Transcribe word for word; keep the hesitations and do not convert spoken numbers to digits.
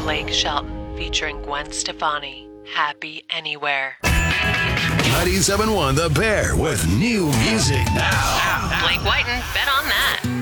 Blake Shelton featuring Gwen Stefani, Happy Anywhere. ninety-seven point one The Bear with new music now. Blake Whiten, bet on that.